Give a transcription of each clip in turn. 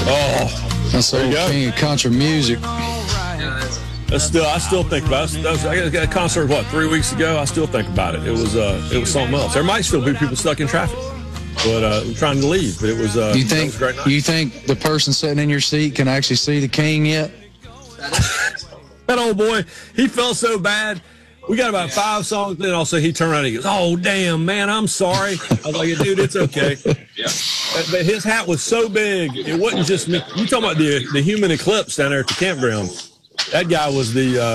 Oh, that's the old king of country music. I still think about it. I got a concert, 3 weeks ago? I still think about it. It was something else. There might still be people stuck in traffic, but I'm trying to leave. But it was. You think the person sitting in your seat can actually see the king yet? That old boy, he felt so bad. We got about 5 songs, then also he turned around and he goes, "Oh, damn, man, I'm sorry." I was like, "Dude, it's okay." Yeah. But his hat was so big, it wasn't just me. You talking about the human eclipse down there at the campground? That guy was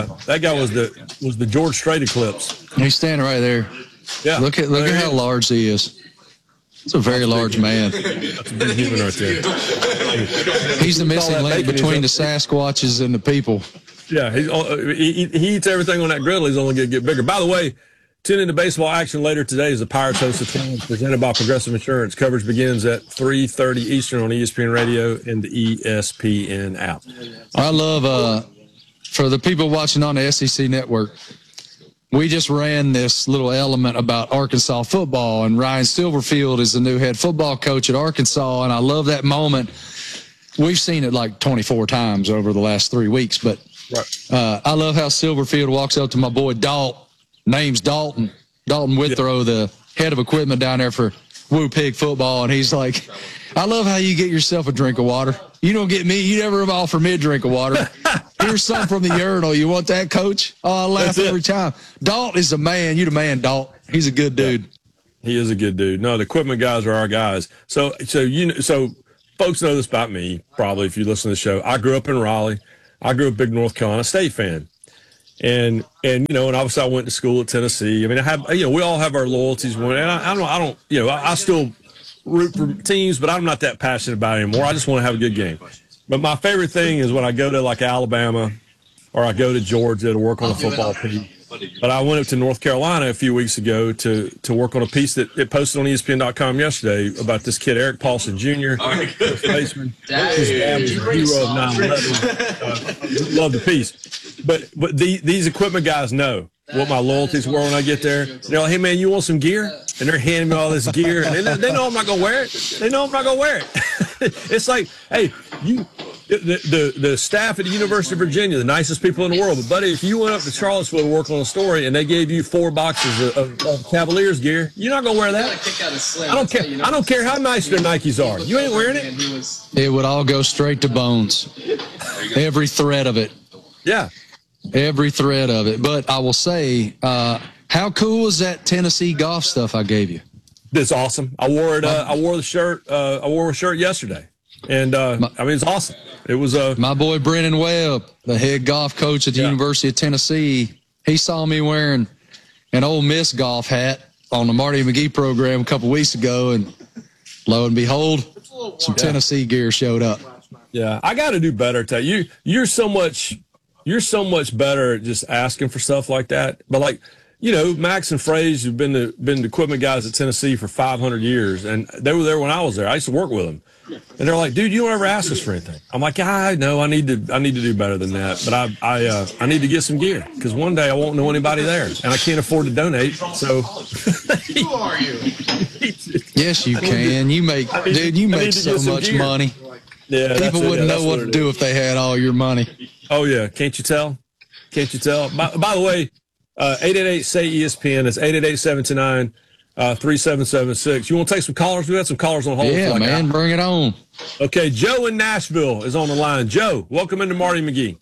the George Strait eclipse. He's standing right there. Yeah. Look at how large he is. It's a very large man. That's a big human right there. He's the missing link between the Sasquatches and the people. Yeah, he eats everything on that griddle. He's only going to get bigger. By the way, tune into baseball action later today as the Pirates host the Twins, presented by Progressive Insurance. Coverage begins at 3:30 Eastern on ESPN Radio and the ESPN app. I love, for the people watching on the SEC Network, we just ran this little element about Arkansas football, and Ryan Silverfield is the new head football coach at Arkansas, and I love that moment. We've seen it like 24 times over the last 3 weeks, but I love how Silverfield walks up to my boy name's Dalton Withrow, the head of equipment down there for Woo Pig football, and he's like, "I love how you get yourself a drink of water. You don't get me. You never offer me a drink of water. Here's some from the urinal. You want that, Coach?" Oh, I laugh every time. Dalton is the man. You the man, Dalton. He's a good dude. He is a good dude. No, the equipment guys are our guys. So folks know this about me, probably, if you listen to the show. I grew up in Raleigh. I grew up a big North Carolina State fan. And obviously I went to school at Tennessee. I mean, we all have our loyalties. And I still root for teams, but I'm not that passionate about it anymore. I just want to have a good game. But my favorite thing is when I go to like Alabama or I go to Georgia to work on a football piece. But I went up to North Carolina a few weeks ago to work on a piece that it posted on ESPN.com yesterday about this kid, Eric Paulson Jr., first baseman. His dad was a hero of 9/11. Love the piece. But these equipment guys know what my loyalties were when I get there. They're like, "Hey, man, you want some gear?" And they're handing me all this gear. And they know I'm not going to wear it. They know I'm not going to wear it. It's like, hey, the staff at the University of Virginia, the nicest people in the world. But, buddy, if you went up to Charlottesville to work on a story and they gave you 4 boxes of Cavaliers gear, you're not going to wear that. I don't care. I don't care how nice their Nikes are. You ain't wearing it. It would all go straight to bones. Every thread of it. Yeah. Every thread of it. But I will say, how cool was that Tennessee golf stuff I gave you? It's awesome. I wore it. I wore the shirt. I wore a shirt yesterday. And, it's awesome. It was my boy Brennan Webb, the head golf coach at the University of Tennessee. He saw me wearing an Ole Miss golf hat on the Marty McGee program a couple weeks ago, and lo and behold, some Tennessee gear showed up. Yeah, I got to do better. You're so much better at just asking for stuff like that. But Max and Fraze, who've been the equipment guys at Tennessee for 500 years, and they were there when I was there. I used to work with them. And they're like, "Dude, you don't ever ask us for anything." I'm like, "I know, I need to do better than that, but I need to get some gear because one day I won't know anybody there, and I can't afford to donate." So, who are you? Yes, you can. You make so much money. Yeah, people wouldn't know what to do if they had all your money. Oh yeah, can't you tell? Can't you tell? By the way, 888-SAY-ESPN. It's 888-729. 3776. You want to take some callers? We got some callers on hold. Yeah, man, bring it on. Okay, Joe in Nashville is on the line. Joe, welcome into Marty McGee.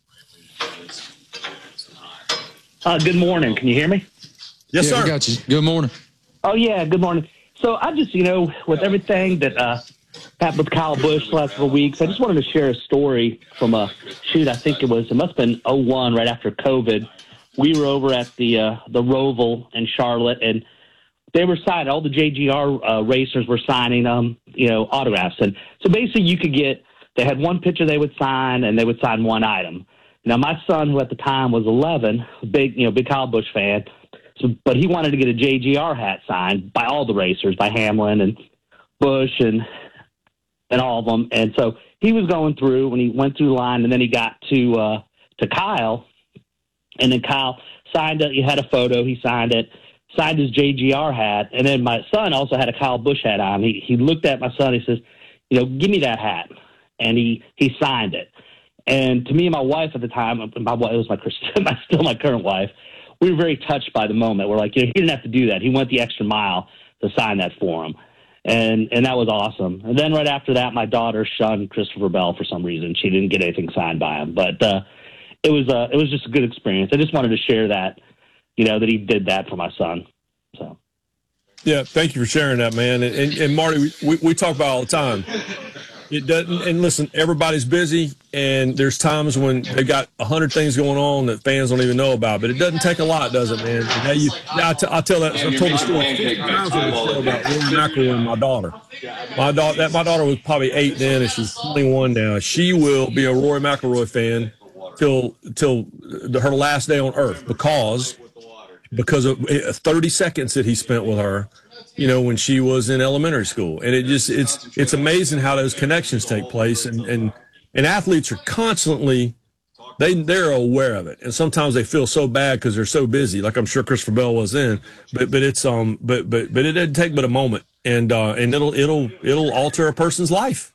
Good morning. Can you hear me? Yes, sir. We got you. Good morning. Oh, yeah, good morning. So I just, with everything that happened with Kyle Busch the last couple of weeks, I just wanted to share a story from I think it must have been 2001, right after COVID. We were over at the Roval in Charlotte, and they were signing, all the JGR racers were signing, autographs. And so basically they had one picture they would sign, and they would sign one item. Now, my son, who at the time was 11, big Kyle Busch fan, but he wanted to get a JGR hat signed by all the racers, by Hamlin and Busch and all of them. And so he was going through, when he went through the line, and then he got to Kyle, and then Kyle signed it. He had a photo. He signed it. Signed his JGR hat, and then my son also had a Kyle Busch hat on. He looked at my son. He says, "Give me that hat." and he signed it. And to me and my wife at the time, it was still my current wife, we were very touched by the moment. We're like, he didn't have to do that. He went the extra mile to sign that for him. And that was awesome. And then right after that, my daughter shunned Christopher Bell for some reason. She didn't get anything signed by him. But it was just a good experience. I just wanted to share that, that he did that for my son. So. Yeah, thank you for sharing that, man. And Marty, we talk about it all the time. It doesn't. And listen, everybody's busy, and there's times when they got 100 things going on that fans don't even know about. But it doesn't take a lot, does it, man? I tell that. I told the story about Rory McIlroy and my daughter. My daughter was probably 8 then, and she's 21 now. She will be a Rory McIlroy fan till her last day on earth because of 30 seconds that he spent with her, when she was in elementary school. And it's amazing how those connections take place. And athletes are constantly, they're aware of it. And sometimes they feel so bad because they're so busy, like I'm sure Christopher Bell was then, but it doesn't take but a moment, and it'll alter a person's life.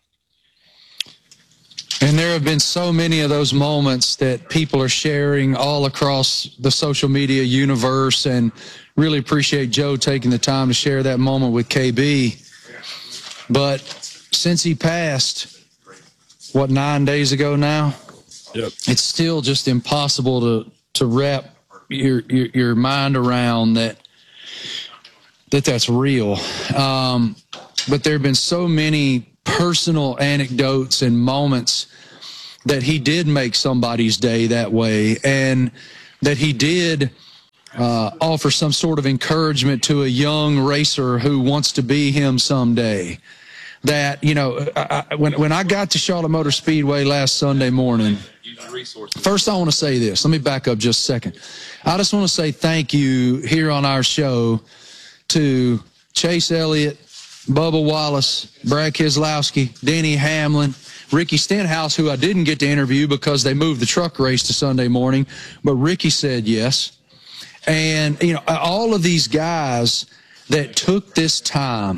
And there have been so many of those moments that people are sharing all across the social media universe, and really appreciate Joe taking the time to share that moment with KB. But since he passed, 9 days ago now? Yep. It's still just impossible to wrap your mind around that's real. But there have been so many personal anecdotes and moments that he did make somebody's day that way, and that he did offer some sort of encouragement to a young racer who wants to be him someday. That, when I got to Charlotte Motor Speedway last Sunday morning, first I want to say this. Let me back up just a second. I just want to say thank you here on our show to Chase Elliott, Bubba Wallace, Brad Keselowski, Denny Hamlin, Ricky Stenhouse, who I didn't get to interview because they moved the truck race to Sunday morning, but Ricky said yes. And, all of these guys that took this time,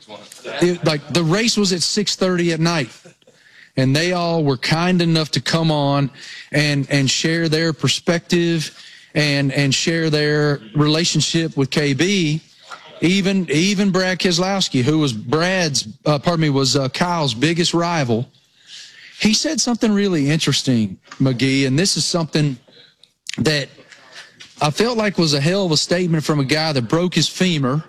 the race was at 6:30 at night, and they all were kind enough to come on and share their perspective and share their relationship with KB. Even Brad Keselowski, who was Kyle's biggest rival, he said something really interesting, McGee, and this is something that I felt like was a hell of a statement from a guy that broke his femur.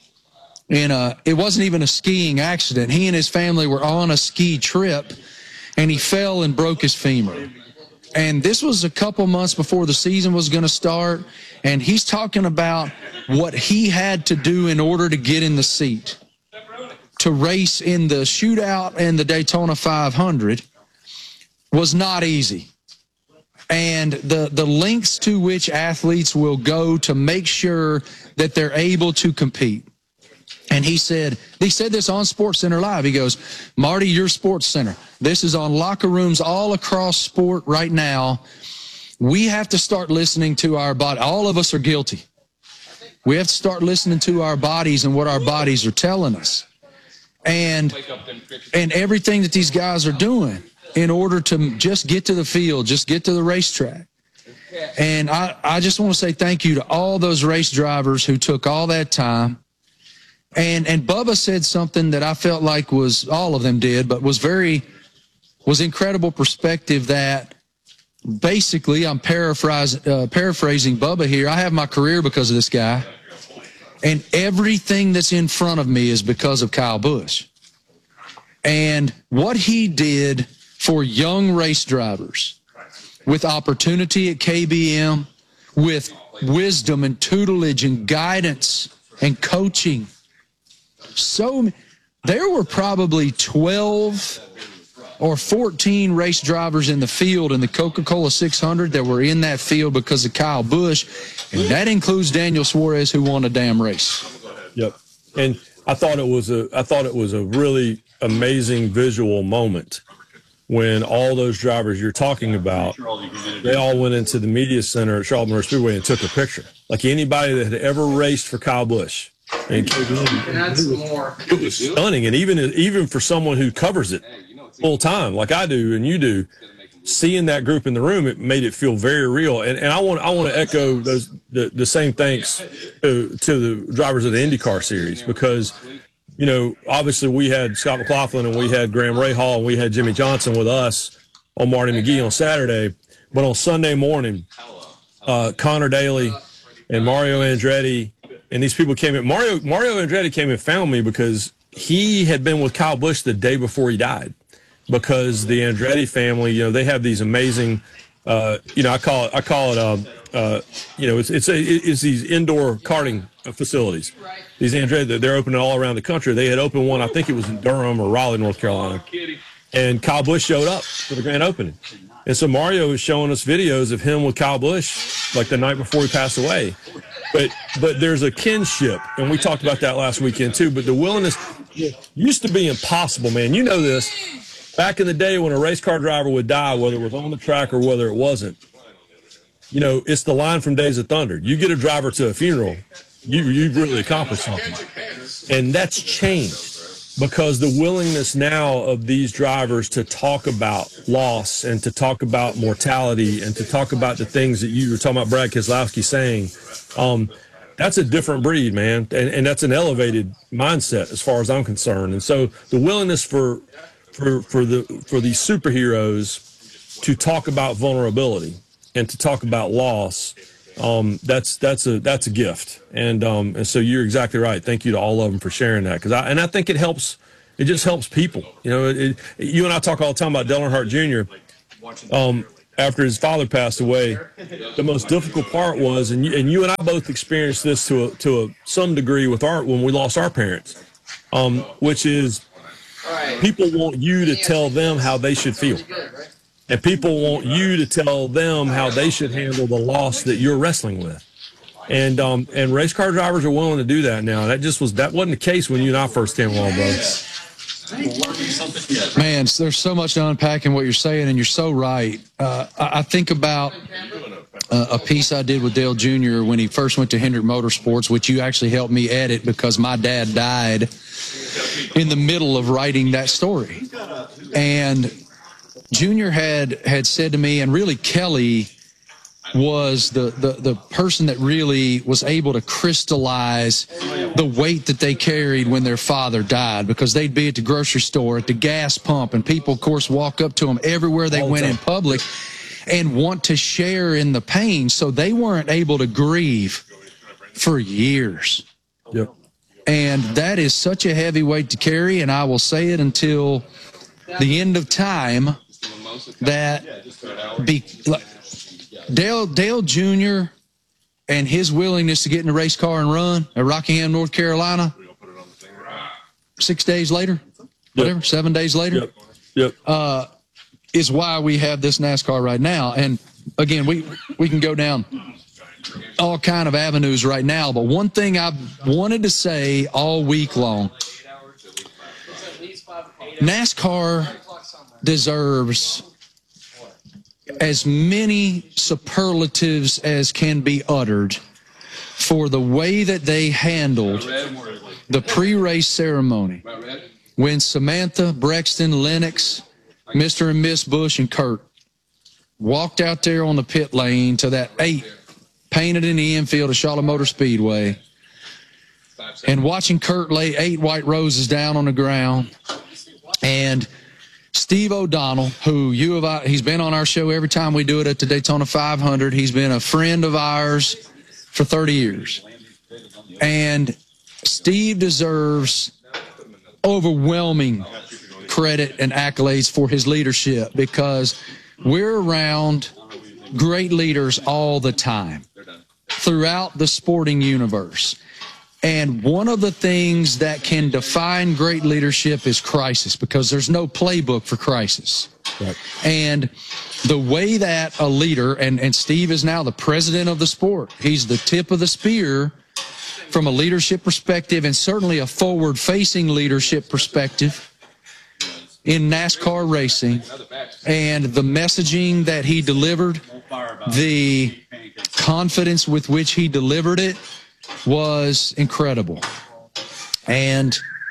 It wasn't even a skiing accident. He and his family were on a ski trip, and he fell and broke his femur. And this was a couple months before the season was going to start, and he's talking about what he had to do in order to get in the seat to race in the shootout and the Daytona 500 was not easy. And the lengths to which athletes will go to make sure that they're able to compete. And he said this on SportsCenter Live. He goes, Marty, your SportsCenter. This is on locker rooms all across sport right now. We have to start listening to our body. All of us are guilty. We have to start listening to our bodies and what our bodies are telling us. And everything that these guys are doing in order to just get to the field, just get to the racetrack. And I just want to say thank you to all those race drivers who took all that time. And Bubba said something that I felt like all of them did, but was incredible perspective that basically, I'm paraphrasing Bubba here. I have my career because of this guy, and everything that's in front of me is because of Kyle Busch. And what he did for young race drivers with opportunity at KBM, with wisdom and tutelage and guidance and coaching. So there were probably 12 or 14 race drivers in the field in the Coca-Cola 600 that were in that field because of Kyle Busch, and that includes Daniel Suarez, who won a damn race. Yep. And I thought it was a really amazing visual moment when all those drivers you're talking about, they all went into the media center at Charlotte Motor Speedway and took a picture. Like anybody that had ever raced for Kyle Busch. And it was stunning. And even for someone who covers it, full time like I do and you do, seeing that group in the room, it made it feel very real. And I want to echo the same thanks to the drivers of the IndyCar series, because, you know, obviously we had Scott McLaughlin and we had Graham Rahal and we had Jimmy Johnson with us on Marty McGee on Saturday. But on Sunday morning, Connor Daly and Mario Andretti and these people came in. Mario Andretti came and found me because he had been with Kyle Busch the day before he died, because the Andretti family, you know, they have these amazing, you know, I call it, you know, it's these indoor karting facilities. These Andretti, they're opening all around the country. They had opened one, I think it was in Durham or Raleigh, North Carolina. And Kyle Busch showed up for the grand opening. And so Mario was showing us videos of him with Kyle Busch like the night before he passed away. But there's a kinship, and we talked about that last weekend too. But the willingness used to be impossible, man. You know this. Back in the day when a race car driver would die, whether it was on the track or whether it wasn't, you know, it's the line from Days of Thunder. You get a driver to a funeral, you've really accomplished something. And that's changed because the willingness now of these drivers to talk about loss and to talk about mortality and to talk about the things that you were talking about Brad Keselowski saying, that's a different breed, man. And that's an elevated mindset as far as I'm concerned. And so the willingness for these superheroes to talk about vulnerability and to talk about loss, that's a gift. And so you're exactly right. Thank you to all of them for sharing that, because I think it helps. It just helps people. You know, you and I talk all the time about Dale Earnhardt Jr. After his father passed away, the most difficult part was, and you and I both experienced this to some degree with when we lost our parents, which is people want you to tell them how they should feel. And people want you to tell them how they should handle the loss that you're wrestling with. And race car drivers are willing to do that now. That wasn't the case when you and I first came along, bro. Man, there's so much to unpack in what you're saying, and you're so right. I think about a piece I did with Dale Jr. when he first went to Hendrick Motorsports, which you actually helped me edit because my dad died in the middle of writing that story. And Junior had said to me, and really Kelly was the person that really was able to crystallize the weight that they carried when their father died, because they'd be at the grocery store, at the gas pump, and people, of course, walk up to them everywhere they went in public and want to share in the pain. So they weren't able to grieve for years. Yep. And that is such a heavy weight to carry, and I will say it until the end of time, that Dale Jr. and his willingness to get in a race car and run at Rockingham, North Carolina, 6 days later, whatever, 7 days later, Yep. Is why we have this NASCAR right now. And again, we can go down all kind of avenues right now, but one thing I've wanted to say all week long, NASCAR deserves as many superlatives as can be uttered for the way that they handled the pre-race ceremony when Samantha, Brexton, Lennox, Mr. and Miss Busch, and Kurt walked out there on the pit lane to that 8 painted in the infield of Charlotte Motor Speedway, and watching Kurt lay 8 white roses down on the ground, and Steve O'Donnell, who he's been on our show every time we do it at the Daytona 500. He's been a friend of ours for 30 years. And Steve deserves overwhelming credit and accolades for his leadership, because we're around great leaders all the time throughout the sporting universe. And one of the things that can define great leadership is crisis, because there's no playbook for crisis. Right. And the way that a leader, and Steve is now the president of the sport, he's the tip of the spear from a leadership perspective, and certainly a forward-facing leadership perspective in NASCAR racing. And the messaging that he delivered, the confidence with which he delivered it, was incredible. And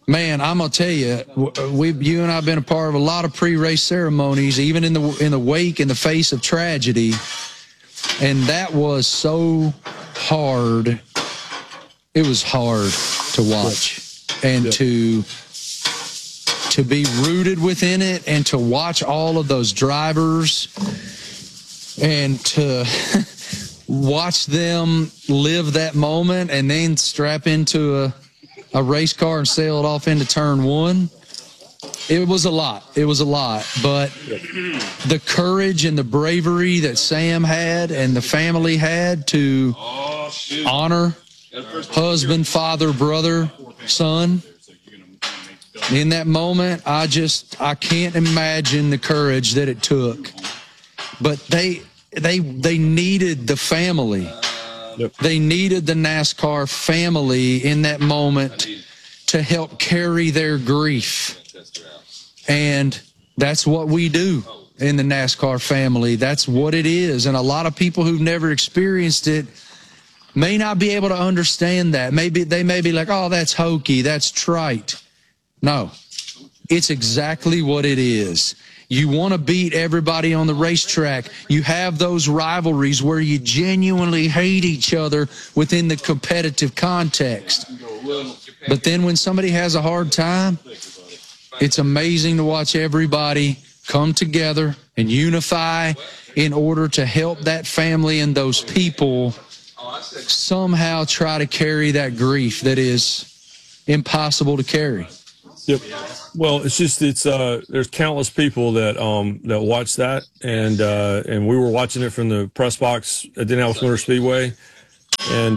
Man, I'm gonna tell you, you and I've been a part of a lot of pre-race ceremonies, even in the wake, in the face of tragedy, and that was so hard. It was hard to watch and to be rooted within it, and to watch all of those drivers and to watch them live that moment and then strap into a race car and sail it off into turn one. It was a lot. But the courage and the bravery that Sam had and the family had to honor husband, father, brother, son, in that moment, I can't imagine the courage that it took. But they needed the family. Yep. They needed the NASCAR family in that moment to help carry their grief. And that's what we do in the NASCAR family. That's what it is. And a lot of people who've never experienced it may not be able to understand that. They may be like, oh, that's hokey, that's trite. No, it's exactly what it is. You want to beat everybody on the racetrack. You have those rivalries where you genuinely hate each other within the competitive context. But then when somebody has a hard time, it's amazing to watch everybody come together and unify in order to help that family and those people somehow try to carry that grief that is impossible to carry. Yep. Well, there's countless people that watch that, and we were watching it from the press box at Indianapolis Motor Speedway, and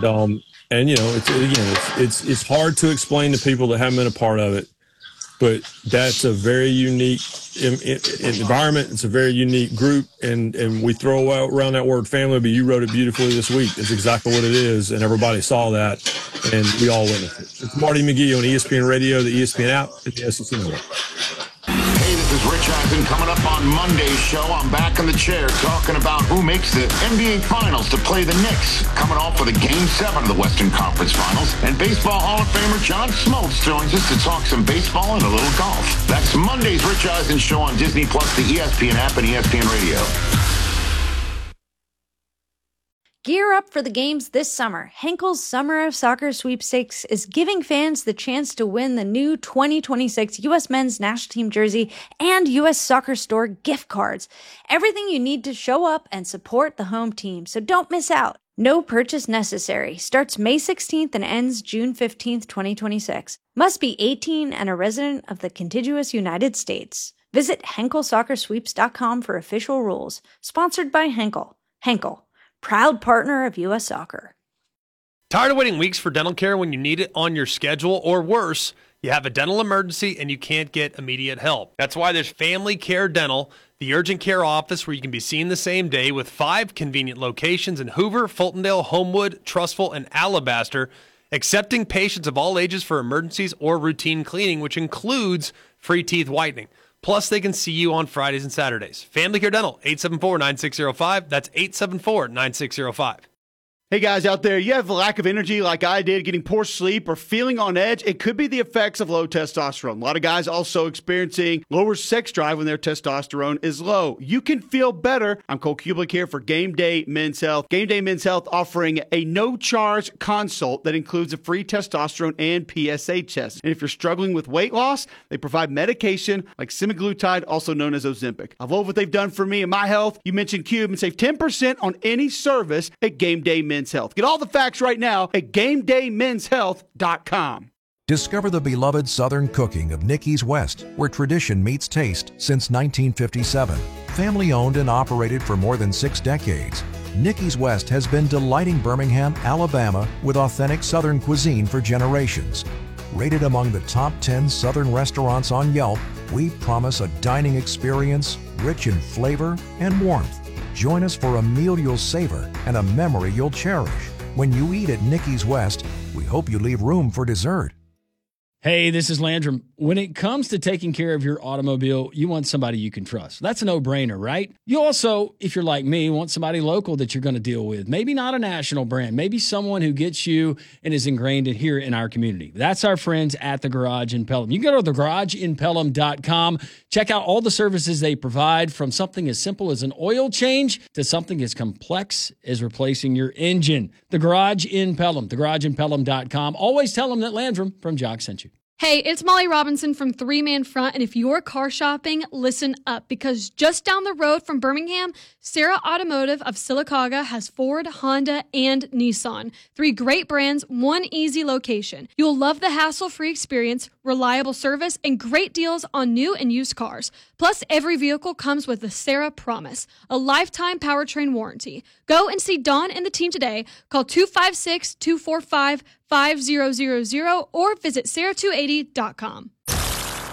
it's hard to explain to people that haven't been a part of it, but that's a very unique environment. It's a very unique group, and we throw around that word family, but you wrote it beautifully this week. It's exactly what it is, and everybody saw that, and we all witnessed it. It's Marty McGee on ESPN Radio, the ESPN app, and the SEC Network. Hey, this is Rich Eisen. Coming up on Monday's show, I'm back in the chair talking about who makes the NBA Finals to play the Knicks, coming off of the Game 7 of the Western Conference Finals. And Baseball Hall of Famer John Smoltz joins us to talk some baseball and a little golf. That's Monday's Rich Eisen show on Disney+, the ESPN app, and ESPN Radio. Gear up for the games this summer. Henkel's Summer of Soccer Sweepstakes is giving fans the chance to win the new 2026 U.S. Men's National Team jersey and U.S. Soccer Store gift cards. Everything you need to show up and support the home team, so don't miss out. No purchase necessary. Starts May 16th and ends June 15th, 2026. Must be 18 and a resident of the contiguous United States. Visit HenkelSoccerSweeps.com for official rules. Sponsored by Henkel. Henkel, proud partner of U.S. Soccer. Tired of waiting weeks for dental care when you need it on your schedule, or worse, you have a dental emergency and you can't get immediate help? That's why there's Family Care Dental, the urgent care office where you can be seen the same day, with 5 convenient locations in Hoover, Fultondale, Homewood, Trussville, and Alabaster, accepting patients of all ages for emergencies or routine cleaning, which includes free teeth whitening. Plus, they can see you on Fridays and Saturdays. Family Care Dental, 874-9605. That's 874-9605. Hey guys out there, you have a lack of energy like I did, getting poor sleep or feeling on edge? It could be the effects of low testosterone. A lot of guys also experiencing lower sex drive when their testosterone is low. You can feel better. I'm Cole Kublik here for Game Day Men's Health. Game Day Men's Health offering a no-charge consult that includes a free testosterone and PSA test. And if you're struggling with weight loss, they provide medication like semaglutide, also known as Ozempic. I love what they've done for me and my health. You mentioned Cube and save 10% on any service at Game Day Men's Health. Get all the facts right now at GameDayMen'sHealth.com. Discover the beloved Southern cooking of Nicky's West, where tradition meets taste since 1957. Family owned and operated for more than 6 decades, Nicky's West has been delighting Birmingham, Alabama with authentic Southern cuisine for generations. Rated among the top 10 Southern restaurants on Yelp, we promise a dining experience rich in flavor and warmth. Join us for a meal you'll savor and a memory you'll cherish. When you eat at Nicky's West, we hope you leave room for dessert. Hey, this is Landrum. When it comes to taking care of your automobile, you want somebody you can trust. That's a no-brainer, right? You also, if you're like me, want somebody local that you're going to deal with. Maybe not a national brand. Maybe someone who gets you and is ingrained here in our community. That's our friends at The Garage in Pelham. You can go to thegarageinpelham.com. Check out all the services they provide, from something as simple as an oil change to something as complex as replacing your engine. The Garage in Pelham, thegarageinpelham.com. Always tell them that Landrum from Jock sent you. Hey, it's Molly Robinson from Three Man Front, and if you're car shopping, listen up, because just down the road from Birmingham, Sarah Automotive of Sylacauga has Ford, Honda, and Nissan. 3 great brands, 1 easy location. You'll love the hassle-free experience, reliable service, and great deals on new and used cars. Plus, every vehicle comes with the Sarah Promise, a lifetime powertrain warranty. Go and see Dawn and the team today. Call 256-245-5000 or visit sarah280.com.